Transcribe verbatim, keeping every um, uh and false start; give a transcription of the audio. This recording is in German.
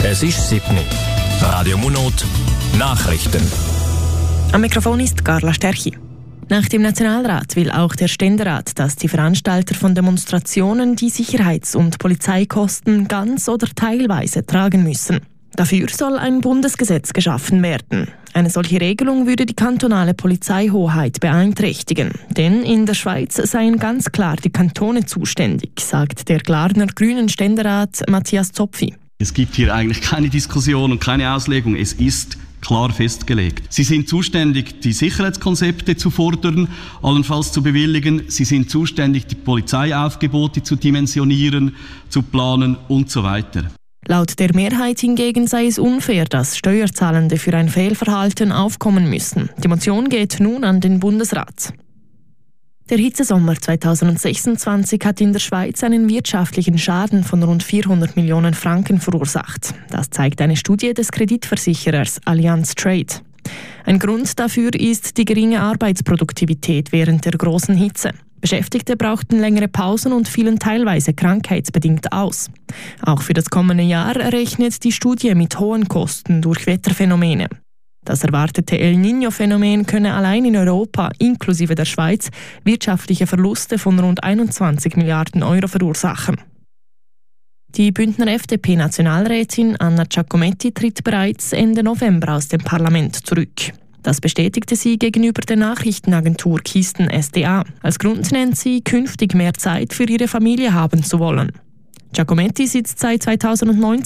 Es ist sieben. Radio Munot Nachrichten. Am Mikrofon ist Carla Sterchi. Nach dem Nationalrat will auch der Ständerat, dass die Veranstalter von Demonstrationen die Sicherheits- und Polizeikosten ganz oder teilweise tragen müssen. Dafür soll ein Bundesgesetz geschaffen werden. Eine solche Regelung würde die kantonale Polizeihoheit beeinträchtigen. Denn in der Schweiz seien ganz klar die Kantone zuständig, sagt der Glarner Grünen Ständerat Matthias Zopfi. Es gibt hier eigentlich keine Diskussion und keine Auslegung. Es ist klar festgelegt. Sie sind zuständig, die Sicherheitskonzepte zu fordern, allenfalls zu bewilligen. Sie sind zuständig, die Polizeiaufgebote zu dimensionieren, zu planen und so weiter. Laut der Mehrheit hingegen sei es unfair, dass Steuerzahlende für ein Fehlverhalten aufkommen müssen. Die Motion geht nun an den Bundesrat. Der Hitzesommer zweitausendsechsundzwanzig hat in der Schweiz einen wirtschaftlichen Schaden von rund vierhundert Millionen Franken verursacht. Das zeigt eine Studie des Kreditversicherers Allianz Trade. Ein Grund dafür ist die geringe Arbeitsproduktivität während der großen Hitze. Beschäftigte brauchten längere Pausen und fielen teilweise krankheitsbedingt aus. Auch für das kommende Jahr rechnet die Studie mit hohen Kosten durch Wetterphänomene. Das erwartete El Niño-Phänomen könne allein in Europa, inklusive der Schweiz, wirtschaftliche Verluste von rund einundzwanzig Milliarden Euro verursachen. Die Bündner F D P-Nationalrätin Anna Giacometti tritt bereits Ende November aus dem Parlament zurück. Das bestätigte sie gegenüber der Nachrichtenagentur Kisten S D A. Als Grund nennt sie, künftig mehr Zeit für ihre Familie haben zu wollen. Giacometti sitzt seit zweitausendneunzehn